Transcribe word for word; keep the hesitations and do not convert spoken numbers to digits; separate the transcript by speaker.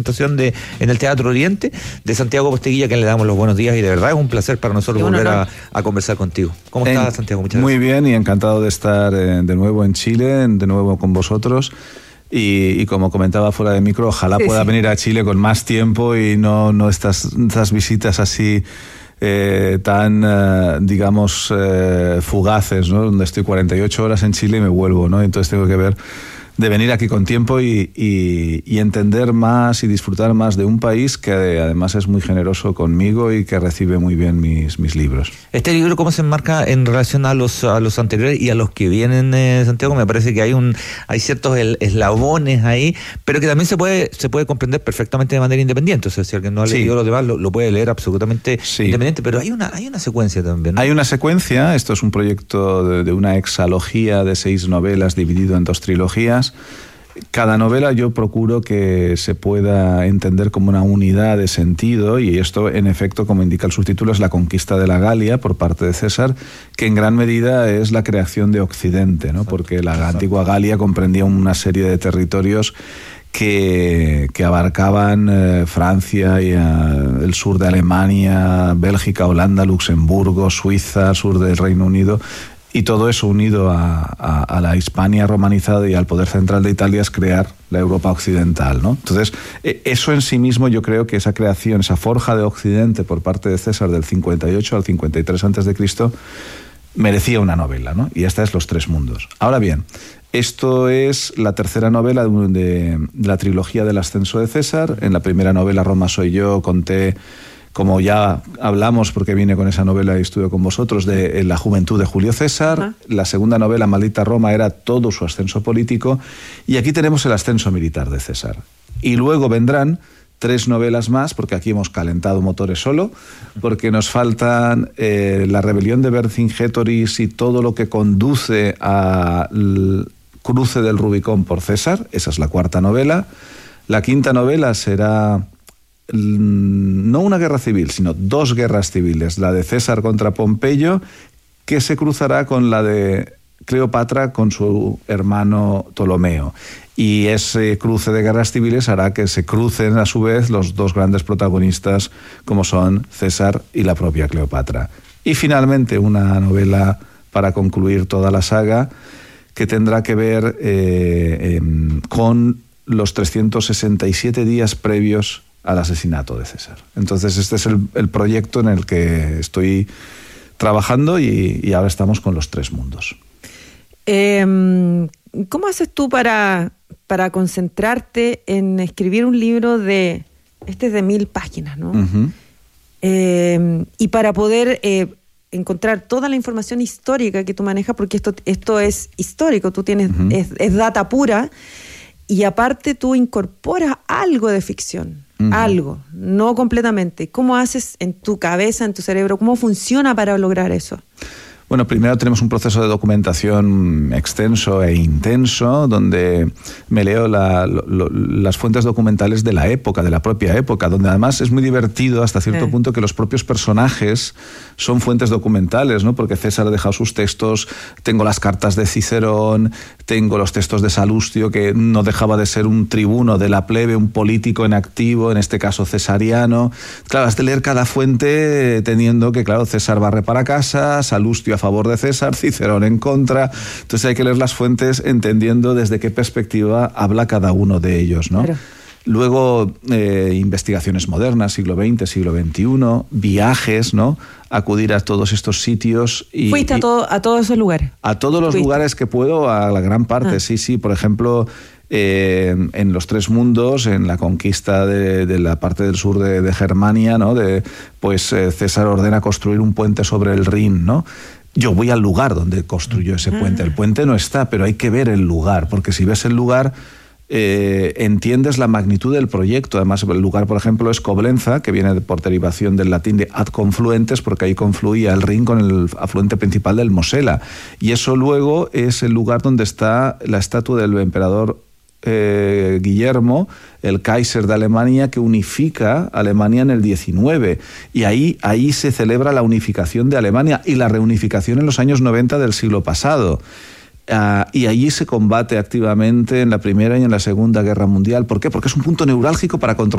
Speaker 1: presentación de en el Teatro Oriente de Santiago Posteguilla, que le damos los buenos días y de verdad es un placer para nosotros volver a, a conversar contigo. ¿Cómo en, estás, Santiago? Muchas
Speaker 2: muy
Speaker 1: gracias.
Speaker 2: Bien, y encantado de estar eh, de nuevo en Chile, de nuevo con vosotros. Y, y como comentaba fuera de micro, ojalá sí, pueda sí. venir a Chile con más tiempo y no, no estas, estas visitas así eh, tan, eh, digamos, eh, fugaces, ¿no? Donde estoy cuarenta y ocho horas en Chile y me vuelvo, ¿no? Entonces tengo que ver de venir aquí con tiempo y, y, y entender más y disfrutar más de un país que además es muy generoso conmigo y que recibe muy bien mis, mis libros.
Speaker 1: Este libro, ¿cómo se enmarca en relación a los a los anteriores y a los que vienen, eh, Santiago? Me parece que hay un hay ciertos eslabones ahí, pero que también se puede se puede comprender perfectamente de manera independiente. O sea, si alguien no ha leído sí. los demás, lo, lo puede leer absolutamente sí. independiente, pero hay una hay una secuencia también, ¿no?
Speaker 2: Hay una secuencia, esto es un proyecto de, de una exalogía de seis novelas dividido en dos trilogías. Cada novela yo procuro que se pueda entender como una unidad de sentido, y esto en efecto, como indica el subtítulo, es la conquista de la Galia por parte de César, que en gran medida es la creación de Occidente, ¿no? Porque la antigua Galia comprendía una serie de territorios que, que abarcaban eh, Francia y eh, el sur de Alemania, Bélgica, Holanda, Luxemburgo, Suiza, sur del Reino Unido. Y todo eso unido a, a, a la Hispania romanizada y al poder central de Italia es crear la Europa occidental, ¿no? Entonces, eso en sí mismo, yo creo que esa creación, esa forja de Occidente por parte de César del cincuenta y ocho al cincuenta y tres antes de Cristo, merecía una novela, ¿no? Y esta es Los Tres Mundos. Ahora bien, esto es la tercera novela de, de, de la trilogía del ascenso de César. En la primera novela, Roma soy yo, conté, como ya hablamos, porque vine con esa novela y estuve con vosotros, de la juventud de Julio César. Uh-huh. La segunda novela, Maldita Roma, era todo su ascenso político. Y aquí tenemos el ascenso militar de César. Y luego vendrán tres novelas más, porque aquí hemos calentado motores solo, porque nos faltan eh, la rebelión de Vercingétorix y todo lo que conduce al cruce del Rubicón por César. Esa es la cuarta novela. La quinta novela será no una guerra civil, sino dos guerras civiles, la de César contra Pompeyo, que se cruzará con la de Cleopatra con su hermano Ptolomeo. Y ese cruce de guerras civiles hará que se crucen a su vez los dos grandes protagonistas, como son César y la propia Cleopatra. Y finalmente una novela para concluir toda la saga, que tendrá que ver eh, eh, con los trescientos sesenta y siete días previos al asesinato de César. Entonces este es el, el proyecto en el que estoy trabajando y, y ahora estamos con Los Tres Mundos.
Speaker 3: Eh, ¿Cómo haces tú para, para concentrarte en escribir un libro de, este es de mil páginas, ¿no? Uh-huh. Eh, y para poder eh, encontrar toda la información histórica que tú manejas, porque esto, esto es histórico, tú tienes, uh-huh. es, es data pura, y aparte tú incorporas algo de ficción. Uh-huh. Algo, no completamente. ¿Cómo haces en tu cabeza, en tu cerebro? ¿Cómo funciona para lograr eso?
Speaker 2: Bueno, primero tenemos un proceso de documentación extenso e intenso, donde me leo la, lo, las fuentes documentales de la época, de la propia época, donde además es muy divertido hasta cierto eh. punto que los propios personajes son fuentes documentales, ¿no? Porque César ha dejado sus textos, tengo las cartas de Cicerón, tengo los textos de Salustio, que no dejaba de ser un tribuno de la plebe, un político en activo, en este caso cesariano. Claro, has de leer cada fuente teniendo que, claro, César barre para casa, Salustio a favor de César, Cicerón en contra. Entonces hay que leer las fuentes entendiendo desde qué perspectiva habla cada uno de ellos, ¿no? Claro. Luego, eh, investigaciones modernas, siglo veinte, siglo veintiuno, viajes, ¿no? Acudir a todos estos sitios. Y,
Speaker 3: ¿Fuiste a, todo, a todos esos lugares?
Speaker 2: A todos los
Speaker 3: ¿Fuiste?
Speaker 2: lugares que puedo, a la gran parte, ah. sí, sí. Por ejemplo, eh, en Los Tres Mundos, en la conquista de, de la parte del sur de, de Germania, ¿no? De, pues eh, César ordena construir un puente sobre el Rin, ¿no? Yo voy al lugar donde construyó ese puente. El puente no está, pero hay que ver el lugar, porque si ves el lugar, eh, entiendes la magnitud del proyecto. Además, el lugar, por ejemplo, es Coblenza, que viene por derivación del latín de ad confluentes, porque ahí confluía el Rin con el afluente principal del Mosela. Y eso luego es el lugar donde está la estatua del emperador Eh, Guillermo, el Kaiser de Alemania, que unifica Alemania en el diecinueve, y ahí, ahí se celebra la unificación de Alemania y la reunificación en los años noventa del siglo pasado. Uh, y allí se combate activamente en la Primera y en la Segunda Guerra Mundial. ¿Por qué? Porque es un punto neurálgico para controlar